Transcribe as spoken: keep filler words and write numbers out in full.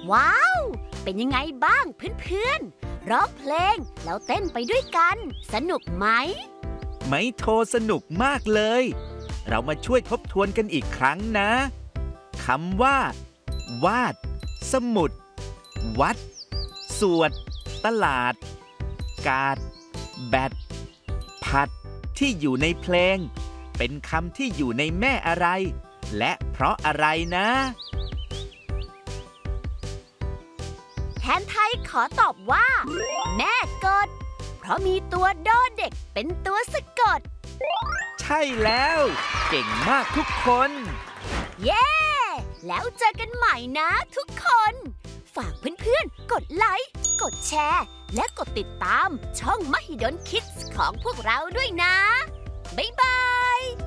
ว้าว เป็นยังไงบ้างเพื่อนๆร้องเพลงแล้วเต้นไปด้วยกันสนุกไหมไมโทรสนุกมากเลยเรามาช่วยทบทวนกันอีกครั้งนะคำว่า วาด สมุด วัด สวด ตลาด กาด แบด ผัดที่อยู่ในเพลงเป็นคำที่อยู่ในแม่อะไรและเพราะอะไรนะแทนไทยขอตอบว่าแม่กดเพราะมีตัวดอเด็กเป็นตัวสะกดใช่แล้วเก่งมากทุกคนเย้แล้วเจอกันใหม่นะทุกคนฝากเพื่อนๆกดไลค์กดแชร์และกดติดตามช่อง Mahidol Kids ของพวกเราด้วยนะบ๊ายบาย